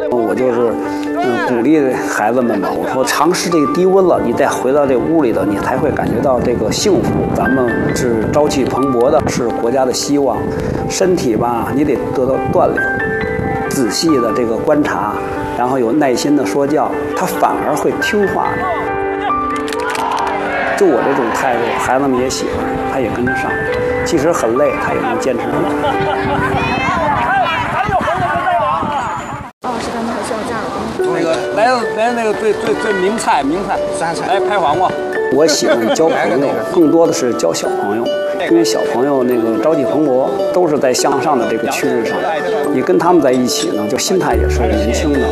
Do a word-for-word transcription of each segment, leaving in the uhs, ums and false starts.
我就是嗯鼓励孩子们吧，我说尝试这个低温了，你再回到这屋里头，你才会感觉到这个幸福。咱们是朝气蓬勃的，是国家的希望。身体吧，你得得到锻炼，仔细的这个观察，然后有耐心的说教，他反而会听话的。就我这种态度，孩子们也喜欢，他也跟得上。即使很累，他也能坚持住。 哦，是他们还需要加点东西。 那个来来那个最最最名菜名菜酸菜， 来拍黄瓜。我喜欢交朋友，更多的是交小朋友，因为小朋友那个朝气蓬勃，都是在向上的这个趋势上。你跟他们在一起呢，就心态也是年轻的。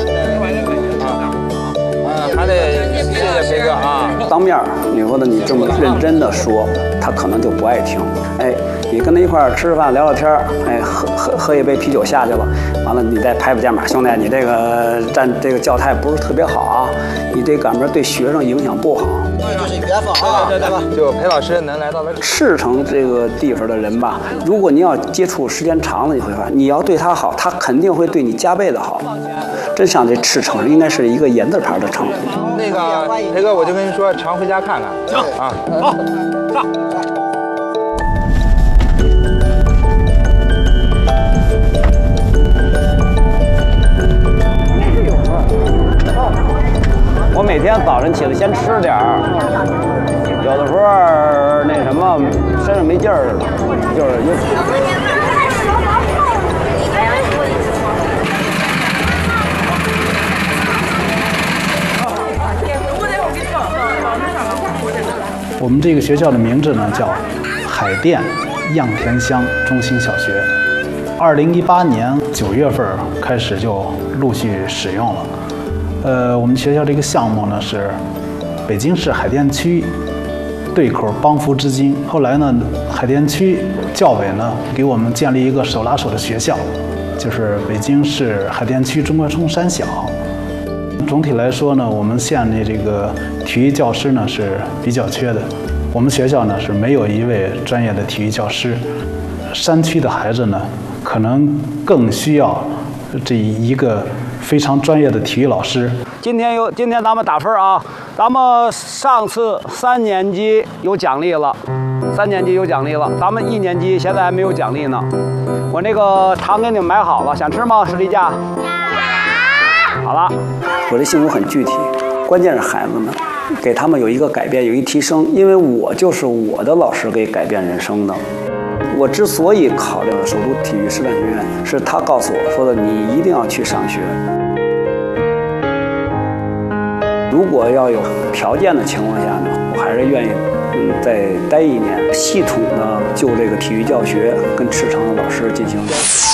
还得谢谢飞哥啊！ 当面你说的你这么认真的说，他可能就不爱听。哎，你跟他一块儿吃饭聊聊天，哎，喝喝喝一杯啤酒下去了，完了你再拍拍肩膀，兄弟，你这个站这个教态不是特别好啊，你这赶明对学生影响不好。 就是缘分啊，对对对，就裴老师能来到了赤城这个地方的人吧，如果你要接触时间长了，你会发现你要对他好，他肯定会对你加倍的好。真想这赤城应该是一个言字旁的城。 那个裴哥，我就跟你说，常回家看看。行啊，好，上。 我每天早晨起来先吃点儿，有的时候那什么身上没劲儿似的，就是有。 我们这个学校的名字呢叫海淀样田乡中心小学。二零一八年九月份开始就陆续使用了。呃，我们学校这个项目呢是北京市海淀区对口帮扶之金。后来呢，海淀区教委呢给我们建立一个手拉手的学校，就是北京市海淀区中关村三小。总体来说呢，我们县的这个体育教师呢是比较缺的。我们学校呢是没有一位专业的体育教师，山区的孩子呢可能更需要这一个非常专业的体育老师。 今天有，今天咱们打分啊，咱们上次三年级有奖励了，三年级有奖励了，咱们一年级现在还没有奖励呢。我那个糖给你们买好了，想吃吗？士力架。好了，我这幸福很具体，关键是孩子们，给他们有一个改变，有一提升。因为我就是我的老师给改变人生的。我之所以考虑了首都体育师范学院，是他告诉我说的，你一定要去上学。如果要有条件的情况下呢，我还是愿意嗯再待一年，系统的就这个体育教学跟赤城的老师进行。